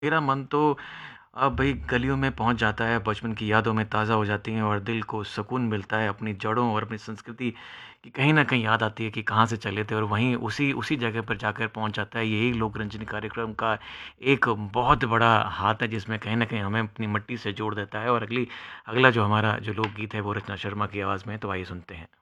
मेरा मन तो अब भई गलियों में पहुँच जाता है, बचपन की यादों में ताज़ा हो जाती हैं और दिल को सुकून मिलता है अपनी जड़ों और अपनी संस्कृति की कहीं न कहीं याद आती है कि कहाँ से चले थे और वहीं उसी उसी जगह पर जाकर पहुँच जाता है। यही लोक रंजन कार्यक्रम का एक बहुत बड़ा हाथ है जिसमें कहीं न कहीं हमें अपनी मिट्टी से जोड़ देता है और अगला जो हमारा जो लोकगीत है वो रचना शर्मा की आवाज़ में है, तो आइए सुनते हैं।